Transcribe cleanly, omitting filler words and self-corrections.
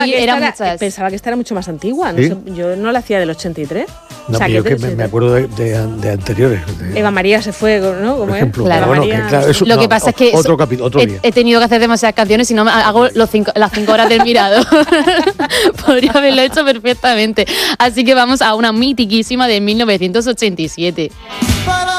Y eran muchas. Pensaba que esta era mucho más antigua. No ¿Sí? sé, yo no la hacía del 83. No, O sea, pero yo que que me acuerdo de anteriores. Eva María se fue, ¿no? Por ¿Cómo ejemplo, es? Claro. pero bueno, María- que claro, eso, Lo que pasa es que otro capítulo, otro día. he tenido que hacer demasiadas canciones y no hago las 5 horas del Mirador. Podría haberlo hecho perfectamente. Así que vamos a una mitiquísima de 1987.